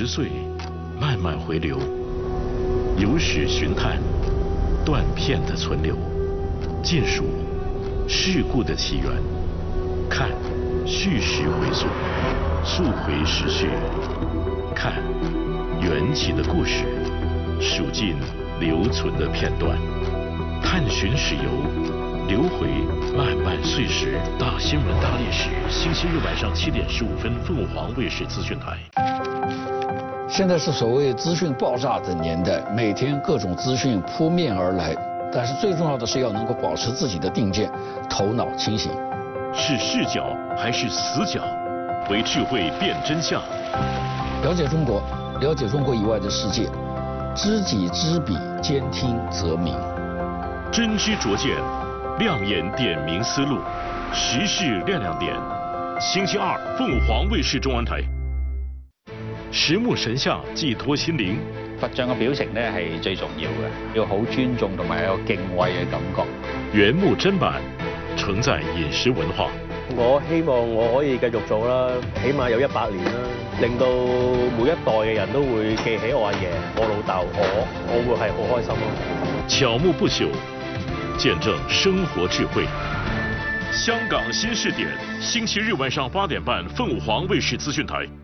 10岁慢慢回流，有史寻探，断片的存留，尽数事故的起源，看叙事回溯，溯回时序，看缘起的故事，数尽留存的片段，探寻史游，留回漫漫岁时。大新闻大历史，星期日晚上7点15分，凤凰卫视资讯台。 现在是所谓资讯爆炸的年代，每天各种资讯扑面而来，但是最重要的是要能够保持自己的定见，头脑清醒。 是视角还是死角？为智慧辨真相。 了解中国，了解中国以外的世界，知己知彼，兼听则明。 真知灼见，亮眼点明思路，时事亮亮点。星期二，凤凰卫視中文台。實木神像寄託心靈。 佛像嘅表情咧係最重要嘅，要好尊重同埋有敬畏嘅感覺。 原木砧板承載飲食文化。 我希望我可以繼續做啦，起碼有100年啦，令到每一代嘅人都會記起我阿爺、我老豆，我會係好開心咯。 巧木不朽，見證生活智慧。香港新視點，星期日晚上8點半，鳳凰衛視資訊台。